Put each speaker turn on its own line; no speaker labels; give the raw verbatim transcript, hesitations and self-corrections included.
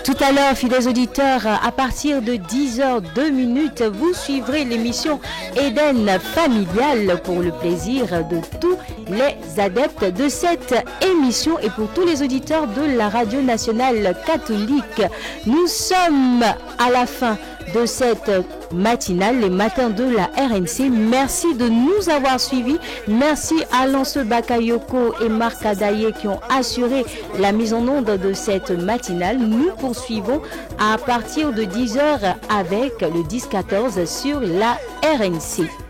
Tout à l'heure, fidèles auditeurs, à partir de dix heures deux minutes, vous suivrez l'émission Eden Familial pour le plaisir de tous les adeptes de cette émission et pour tous les auditeurs de la Radio Nationale Catholique. Nous sommes à la fin de cette matinale, les matins de la R N C. Merci de nous avoir suivis. Merci à Lance Bakayoko et Marc Adaye qui ont assuré la mise en onde de cette matinale. Nous poursuivons à partir de dix heures avec le dix quatorze sur la R N C.